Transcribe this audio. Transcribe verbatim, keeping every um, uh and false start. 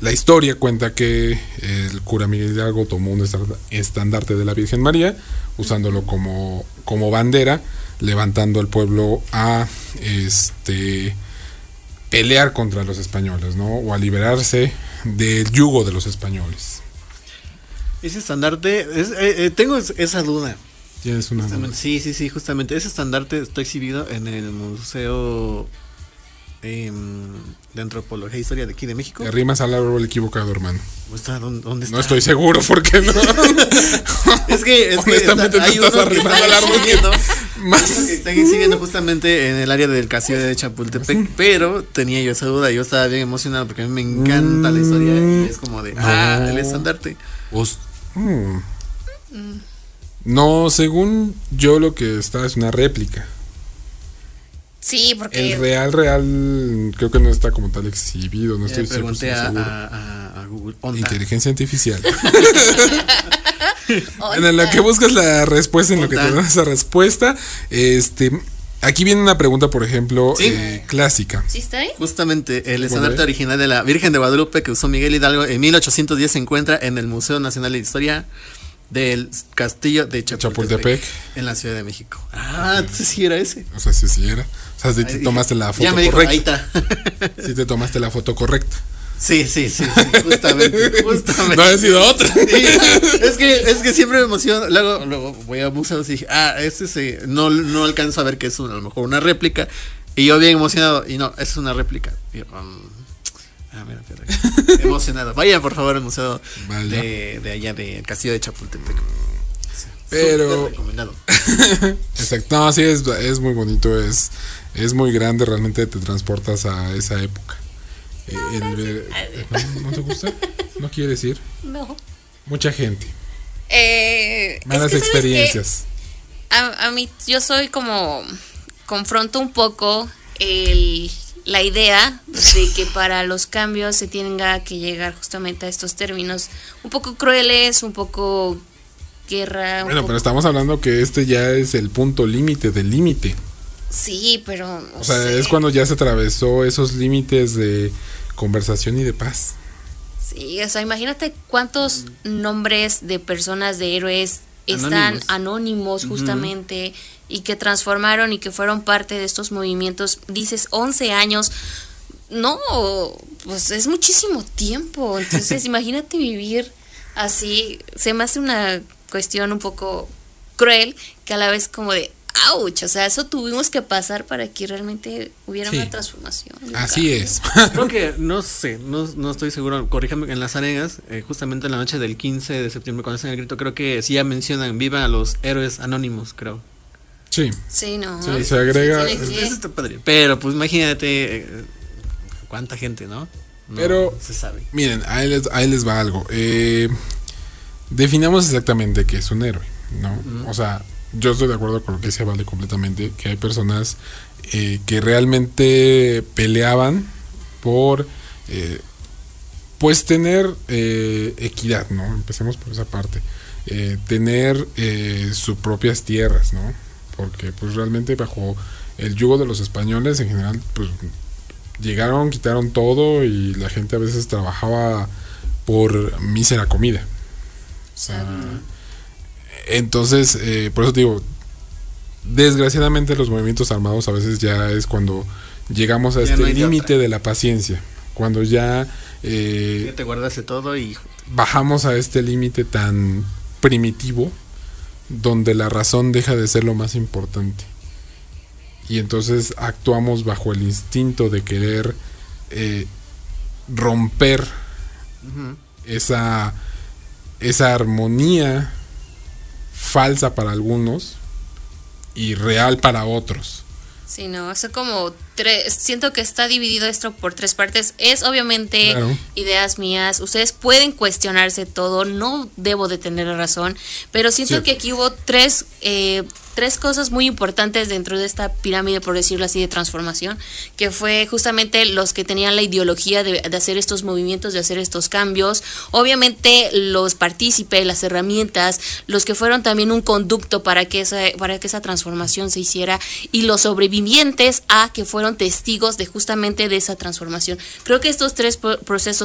la historia cuenta que el cura Miguel Hidalgo tomó un estandarte de la Virgen María, usándolo como, como bandera, levantando al pueblo a este pelear contra los españoles, ¿no? O a liberarse del yugo de los españoles. Ese estandarte, es, eh, eh, tengo esa duda. Tienes una duda. Sí, sí, sí, justamente. Ese estandarte está exhibido en el Museo eh, de Antropología e Historia de aquí de México. Te arrimas al árbol equivocado, hermano. ¿Está, dónde, ¿Dónde está? No estoy seguro, ¿por qué no? Es que, es honestamente, que está, te estás arrimando al árbol que más. Que están exhibiendo justamente en el área del castillo de Chapultepec, ¿sí? Pero tenía yo esa duda, yo estaba bien emocionado porque a mí me encanta mm, la historia y es como de, no. ah, el estandarte. Os, mm. Mm. No, según yo lo que está es una réplica. Sí, porque el real, real, creo que no está como tal exhibido, no estoy seguro. Pregunté a, a, a Google. Onda. Inteligencia artificial. En lo que buscas la respuesta, en Onda. Lo que te da esa respuesta, este, aquí viene una pregunta, por ejemplo, ¿sí? eh, clásica. ¿Sí está ahí? Justamente, el estandarte original de la Virgen de Guadalupe que usó Miguel Hidalgo en mil ochocientos diez se encuentra en el Museo Nacional de Historia del Castillo de Chapultepec, Chapultepec en la Ciudad de México. Ah, entonces sí era ese. O sea, sí, sí era. O sea, si te tomaste la foto ya me dijo, correcta. Ahí está. Si te tomaste la foto correcta. Sí, sí, sí, sí, justamente, justamente. No ha sido otra. Sí, es que, es que siempre me emociona. Luego, luego voy a museos y dije, ah, este se, no, no alcanzo a ver que es una, a lo mejor una réplica. Y yo bien emocionado, y no, es una réplica. Y yo, um, ah, mira, mira, emocionado. Vayan por favor al museo de, de allá del Castillo de Chapultepec. Pero recomendado. Exacto, no, sí es, es muy bonito, es, es muy grande, realmente te transportas a esa época. No, el, el, ¿no, ¿No te gusta? ¿No quiere decir? No. Mucha gente. Eh, Malas es que, experiencias. A, a mí, yo soy como, confronto un poco el, la idea de que para los cambios se tenga que llegar justamente a estos términos un poco crueles, un poco guerra. Bueno, poco... pero estamos hablando que este ya es el punto límite del límite. Sí, pero... No o sea, sé. Es cuando ya se atravesó esos límites de conversación y de paz. Sí, o sea, imagínate cuántos mm. nombres de personas, de héroes están anónimos, anónimos justamente, uh-huh. y que transformaron y que fueron parte de estos movimientos. Dices, once años, no, pues es muchísimo tiempo. Entonces, imagínate vivir así. Se me hace una cuestión un poco cruel, que a la vez como de... ¡Auch! O sea, eso tuvimos que pasar para que realmente hubiera sí. una transformación. Así cambio. Es. Creo que, no sé, no, no estoy seguro, corríjame, en Las Arenas, eh, justamente en la noche del quince de septiembre, cuando hacen el grito, creo que sí ya mencionan, vivan a los héroes anónimos, creo. Sí. Sí, no. Sí, se agrega. Sí, eso está padre. Pero, pues imagínate, eh, cuánta gente, ¿no? No Pero, se sabe. Miren, ahí les, ahí les va algo. Eh, definamos exactamente qué es un héroe, ¿no? Uh-huh. O sea... Yo estoy de acuerdo con lo que se vale completamente, que hay personas eh, que realmente peleaban por eh, pues tener eh, equidad, ¿no? Empecemos por esa parte, eh, tener eh, sus propias tierras, ¿no? Porque pues realmente bajo el yugo de los españoles en general pues llegaron, quitaron todo y la gente a veces trabajaba por mísera comida. O sea, uh-huh. Entonces, eh, por eso te digo, desgraciadamente los movimientos armados a veces ya es cuando llegamos a ya este no límite de la paciencia, cuando ya, eh, ya te guardaste todo y bajamos a este límite tan primitivo donde la razón deja de ser lo más importante y entonces actuamos bajo el instinto de querer eh, romper uh-huh. esa esa armonía falsa para algunos y real para otros. Sí, no, es como tres, siento que está dividido esto por tres partes. Es obviamente claro. ideas mías, ustedes pueden cuestionarse todo, no debo de tener razón, pero siento sí. que aquí hubo tres eh, tres cosas muy importantes dentro de esta pirámide, por decirlo así, de transformación, que fue justamente los que tenían la ideología de, de hacer estos movimientos, de hacer estos cambios, obviamente los partícipes, las herramientas, los que fueron también un conducto para que esa, para que esa transformación se hiciera, y los sobrevivientes a que fueron testigos de justamente de esa transformación. Creo que estos tres procesos